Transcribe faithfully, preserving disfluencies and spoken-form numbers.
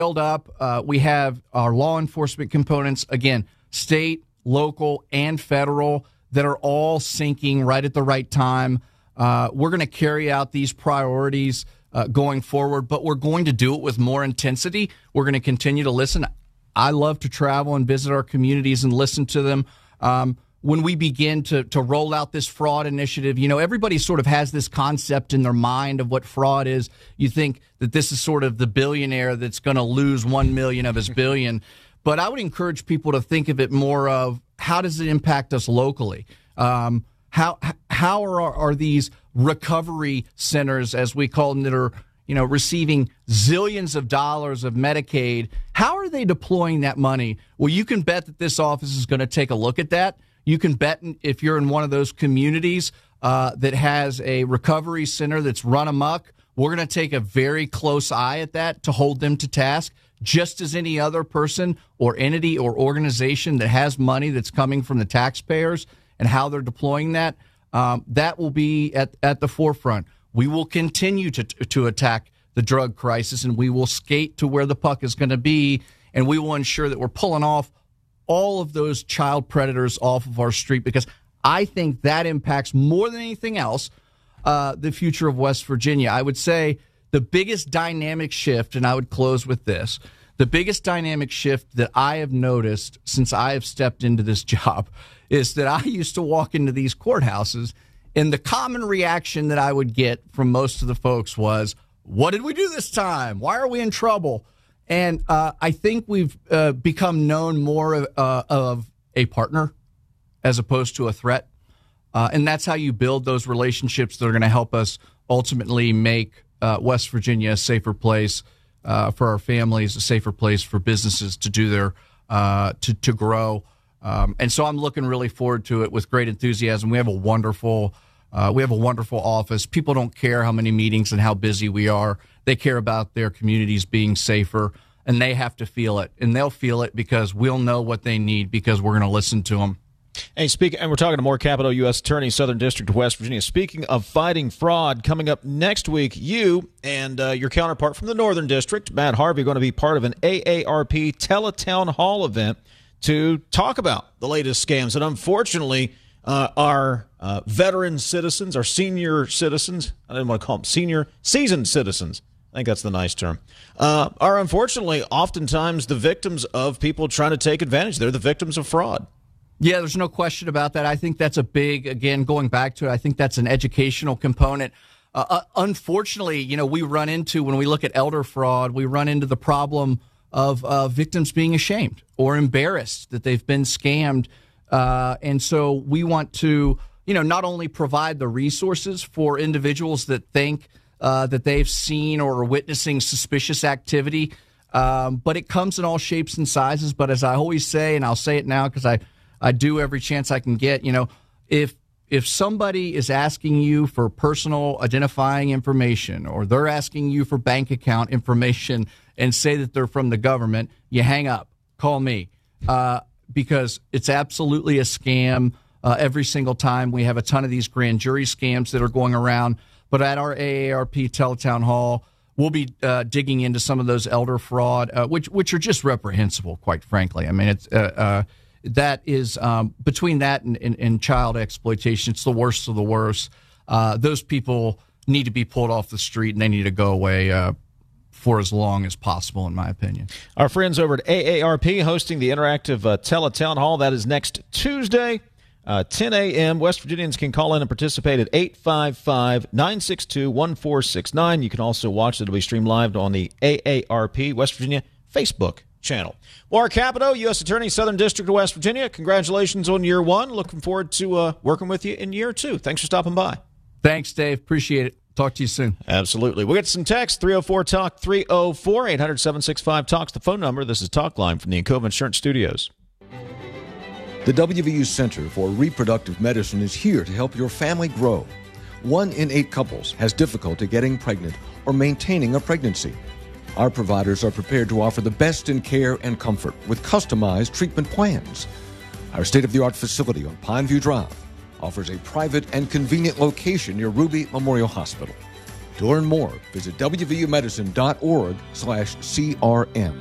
up. Uh, we have our law enforcement components, again, state, local, and federal, that are all syncing right at the right time. Uh, we're going to carry out these priorities uh, going forward, but we're going to do it with more intensity. We're going to continue to listen. I love to travel and visit our communities and listen to them. Um, when we begin to to roll out this fraud initiative, you know, everybody sort of has this concept in their mind of what fraud is. You think that this is sort of the billionaire that's going to lose one million of his billion. But I would encourage people to think of it more of, how does it impact us locally? Um, how how are are these recovery centers, as we call them, that are, you know, receiving zillions of dollars of Medicaid, how are they deploying that money? Well, you can bet that this office is going to take a look at that. You can bet if you're in one of those communities uh, that has a recovery center that's run amok, we're going to take a very close eye at that to hold them to task, just as any other person or entity or organization that has money that's coming from the taxpayers and how they're deploying that. Um, that will be at, at the forefront. We will continue to to attack the drug crisis, and we will skate to where the puck is going to be, and we will ensure that we're pulling off all of those child predators off of our street, because I think that impacts more than anything else uh, the future of West Virginia. I would say the biggest dynamic shift, and I would close with this, the biggest dynamic shift that I have noticed since I have stepped into this job is that I used to walk into these courthouses, and the common reaction that I would get from most of the folks was, what did we do this time? Why are we in trouble? And uh, I think we've uh, become known more of, uh, of a partner as opposed to a threat. Uh, and that's how you build those relationships that are going to help us ultimately make uh, West Virginia a safer place uh, for our families, a safer place for businesses to do their, uh, to, to grow. Um, and so I'm looking really forward to it with great enthusiasm. We have a wonderful, uh, we have a wonderful office. People don't care how many meetings and how busy we are. They care about their communities being safer, and they have to feel it. And they'll feel it because we'll know what they need, because we're going to listen to them. Hey, speak, and we're talking to Moore Capito, U S Attorney, Southern District of West Virginia. Speaking of fighting fraud, coming up next week, you and uh, your counterpart from the Northern District, Matt Harvey, are going to be part of an A A R P Teletown Hall event to talk about the latest scams. And unfortunately, uh, our uh, veteran citizens, our senior citizens, I didn't want to call them senior, seasoned citizens, I think that's the nice term, uh, are unfortunately oftentimes the victims of people trying to take advantage. They're the victims of fraud. Yeah, there's no question about that. I think that's a big, again, going back to it, I think that's an educational component. Uh, uh, unfortunately, you know, we run into, when we look at elder fraud, we run into the problem of uh, victims being ashamed or embarrassed that they've been scammed. Uh, and so we want to, you know, not only provide the resources for individuals that think uh, that they've seen or are witnessing suspicious activity, um, but it comes in all shapes and sizes. But as I always say, and I'll say it now because I, I do every chance I can get, you know, if if somebody is asking you for personal identifying information, or they're asking you for bank account information and say that they're from the government, you hang up, call me, uh, because it's absolutely a scam uh, every single time. We have a ton of these grand jury scams that are going around. But at our A A R P Teletown Hall, we'll be uh, digging into some of those elder fraud, uh, which which are just reprehensible, quite frankly. I mean, it's uh, uh, that is um, between that and, and, and child exploitation, it's the worst of the worst. Uh, those people need to be pulled off the street, and they need to go away uh, for as long as possible, in my opinion. Our friends over at A A R P hosting the interactive uh, Teletown Hall. That is next Tuesday. Uh, ten a.m. West Virginians can call in and participate at eight five five, nine six two, one four six nine. You can also watch it. It'll be streamed live on the A A R P West Virginia Facebook channel. Moore Capito, U S Attorney, Southern District of West Virginia. Congratulations on year one. Looking forward to uh, working with you in year two. Thanks for stopping by. Thanks, Dave. Appreciate it. Talk to you soon. Absolutely. We'll get some text, three oh four talk, three oh four, eight hundred, seven six five, talks, the phone number. This is Talk Line from the Encova Insurance Studios. The W V U Center for Reproductive Medicine is here to help your family grow. One in eight couples has difficulty getting pregnant or maintaining a pregnancy. Our providers are prepared to offer the best in care and comfort with customized treatment plans. Our state-of-the-art facility on Pineview Drive offers a private and convenient location near Ruby Memorial Hospital. To learn more, visit w v u medicine dot org slash C R M.